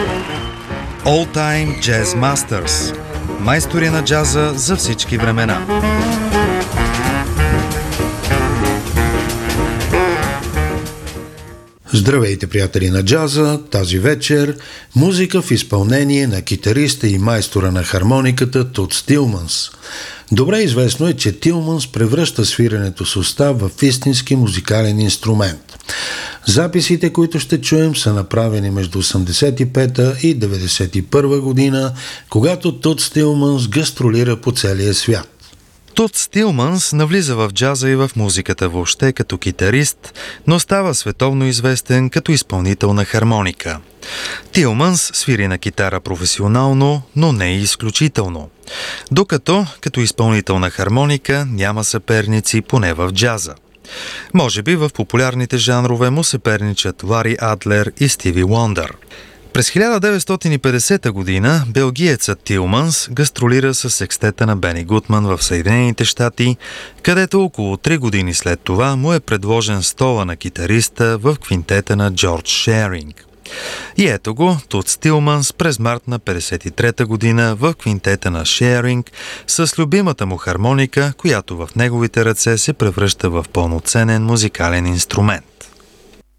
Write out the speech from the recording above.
All Time Jazz Masters. Майстори на джаза за всички времена. Здравейте, приятели на джаза! Тази вечер музика в изпълнение на китариста и майстора на хармониката Туд Тилманс. Добре известно е, че Тилманс превръща свиренето с устав в истински музикален инструмент. Записите, които ще чуем, са направени между 85-та и 91 година, когато Туд Тилманс гастролира по целия свят. Туд Тилманс навлиза в джаза и в музиката въобще като китарист, но става световно известен като изпълнител на хармоника. Тилманс свири на китара професионално, но не и изключително. Докато като изпълнител на хармоника няма съперници, поне в джаза. Може би в популярните жанрове му съперничат Лари Адлер и Стиви Уондър. През 1950 година белгиецът Тилманс гастролира с секстета на Бени Гутман в Съединените щати, където около 3 години след това му е предложен стола на китариста в квинтета на Джордж Шеринг. И ето го Туд Тилманс през март на 1953 година в квинтета на Шеринг с любимата му хармоника, която в неговите ръце се превръща в пълноценен музикален инструмент.